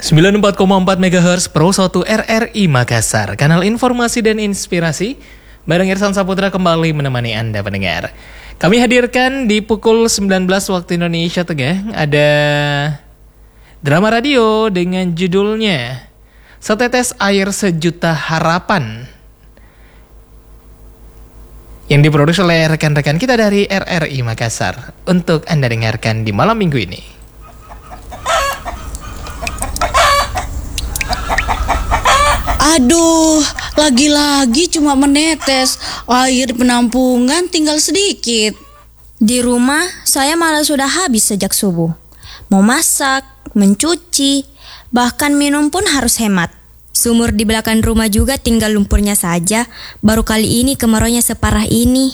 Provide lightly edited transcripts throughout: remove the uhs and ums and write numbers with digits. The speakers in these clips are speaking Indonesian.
94,4 MHz Pro 1 RRI Makassar, kanal informasi dan inspirasi. Bareng Irsan Saputra kembali menemani Anda pendengar. Kami hadirkan di pukul 19 waktu Indonesia Tengah ada drama radio dengan judulnya Setetes Air Sejuta Harapan, yang diproduksi oleh rekan-rekan kita dari RRI Makassar untuk Anda dengarkan di malam minggu ini. Aduh, lagi-lagi cuma menetes. Air penampungan tinggal sedikit. Di rumah saya malah sudah habis sejak subuh. Mau masak, mencuci, bahkan minum pun harus hemat. Sumur di belakang rumah juga tinggal lumpurnya saja. Baru kali ini kemaraunya separah ini.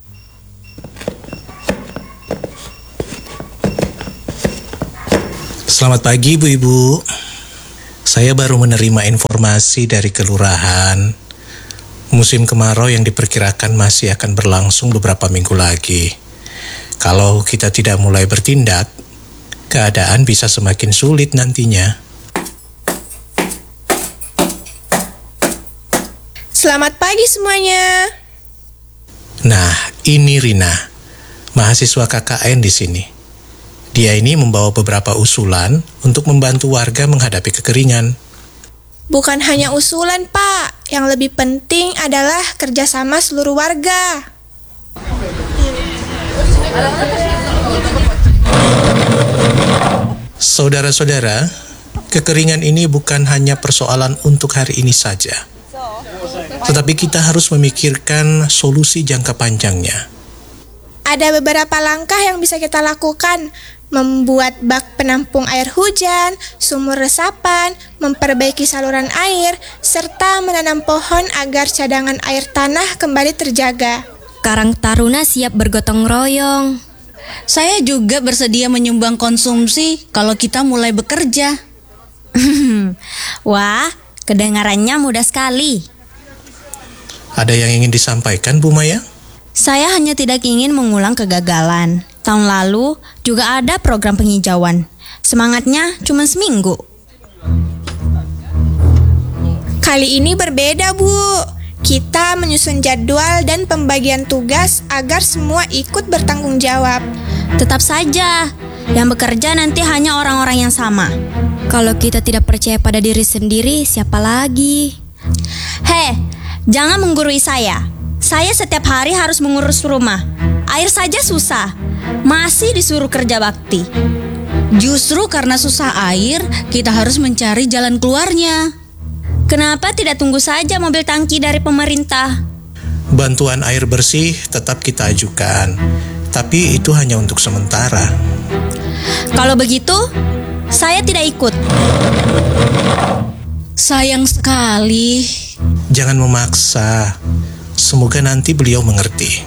Selamat pagi ibu-ibu. Saya baru menerima informasi dari kelurahan. Musim kemarau yang diperkirakan masih akan berlangsung beberapa minggu lagi. Kalau kita tidak mulai bertindak, keadaan bisa semakin sulit nantinya. Selamat pagi semuanya. Nah, ini Rina, mahasiswa KKN di sini. Dia ini membawa beberapa usulan untuk membantu warga menghadapi kekeringan. Bukan hanya usulan, Pak. Yang lebih penting adalah kerjasama seluruh warga. Saudara-saudara, kekeringan ini bukan hanya persoalan untuk hari ini saja. Tetapi kita harus memikirkan solusi jangka panjangnya. Ada beberapa langkah yang bisa kita lakukan. Membuat bak penampung air hujan, sumur resapan, memperbaiki saluran air, serta menanam pohon agar cadangan air tanah kembali terjaga. Karang Taruna siap bergotong royong. Saya juga bersedia menyumbang konsumsi kalau kita mulai bekerja. Wah, kedengarannya mudah sekali. Ada yang ingin disampaikan, Bu Maya? Saya hanya tidak ingin mengulang kegagalan. Tahun lalu juga ada program penghijauan. Semangatnya cuma seminggu. Kali ini berbeda, Bu. Kita menyusun jadwal dan pembagian tugas agar semua ikut bertanggung jawab. Tetap saja, yang bekerja nanti hanya orang-orang yang sama. Kalau kita tidak percaya pada diri sendiri, siapa lagi? Hei, jangan menggurui saya. Saya setiap hari harus mengurus rumah. Air saja susah, masih disuruh kerja bakti. Justru karena susah air, kita harus mencari jalan keluarnya. Kenapa tidak tunggu saja mobil tangki dari pemerintah? Bantuan air bersih tetap kita ajukan, tapi itu hanya untuk sementara. Kalau begitu, saya tidak ikut. Sayang sekali. Jangan memaksa. Semoga nanti beliau mengerti.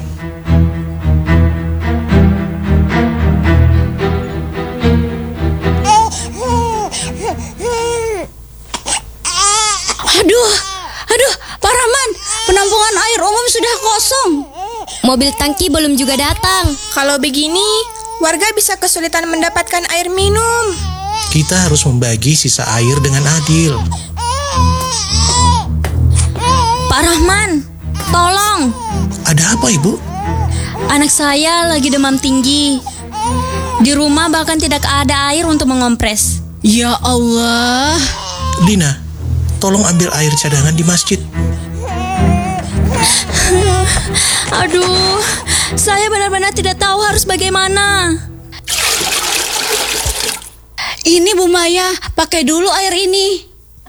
Aduh, Pak Rahman, penampungan air umum sudah kosong. Mobil tangki belum juga datang. Kalau begini, warga bisa kesulitan mendapatkan air minum. Kita harus membagi sisa air dengan adil. Pak Rahman, tolong. Ada apa, Ibu? Anak saya lagi demam tinggi. Di rumah bahkan tidak ada air untuk mengompres. Ya Allah. Lina, tolong ambil air cadangan di masjid. Aduh, saya benar-benar tidak tahu harus bagaimana. Ini Bu Maya, pakai dulu air ini.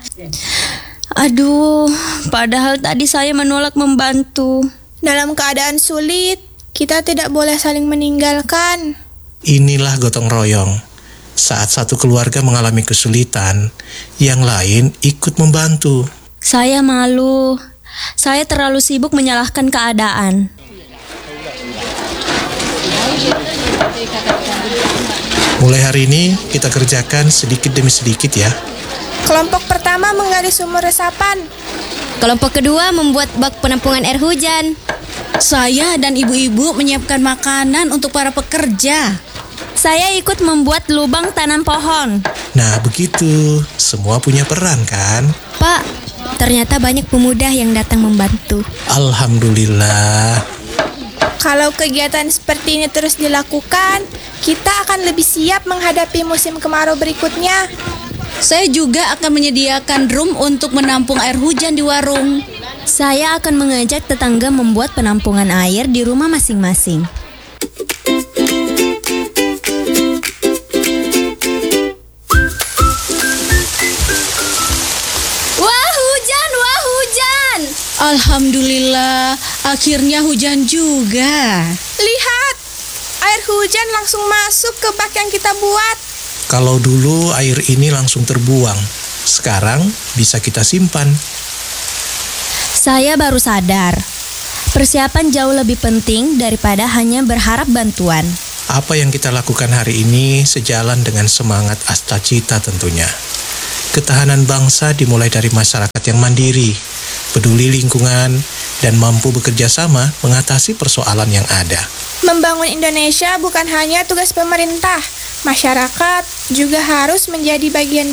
Aduh, padahal tadi saya menolak membantu. Dalam keadaan sulit, kita tidak boleh saling meninggalkan. Inilah gotong royong. Saat satu keluarga mengalami kesulitan, yang lain ikut membantu. Saya malu. Saya terlalu sibuk menyalahkan keadaan. Mulai hari ini kita kerjakan sedikit demi sedikit ya. Kelompok pertama menggali sumur resapan. Kelompok kedua membuat bak penampungan air hujan. Saya dan ibu-ibu menyiapkan makanan untuk para pekerja. Saya ikut membuat lubang tanam pohon. Nah, begitu. Semua punya peran kan? Pak, ternyata banyak pemuda yang datang membantu. Alhamdulillah. Kalau kegiatan seperti ini terus dilakukan, kita akan lebih siap menghadapi musim kemarau berikutnya. Saya juga akan menyediakan drum untuk menampung air hujan di warung. Saya akan mengajak tetangga membuat penampungan air di rumah masing-masing. Wah hujan. Alhamdulillah, akhirnya hujan juga. Lihat, air hujan langsung masuk ke bak yang kita buat. Kalau dulu air ini langsung terbuang, sekarang bisa kita simpan. Saya baru sadar, persiapan jauh lebih penting daripada hanya berharap bantuan. Apa yang kita lakukan hari ini sejalan dengan semangat Astacita tentunya. Ketahanan bangsa dimulai dari masyarakat yang mandiri, peduli lingkungan, dan mampu bekerja sama mengatasi persoalan yang ada. Membangun Indonesia bukan hanya tugas pemerintah, masyarakat juga harus menjadi bagian